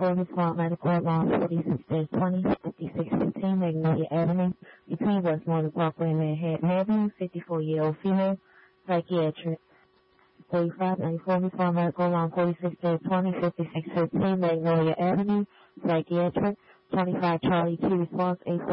994 Respond Medical Alarm 46-20, 5615 Magnolia Avenue, between Westmoreland Parkway and Manhattan Avenue, 54-year-old female, psychiatric. 3594 Respond Medical Alarm 46-20, 5615 Magnolia Avenue, psychiatric. 25 Charlie 2 Response 8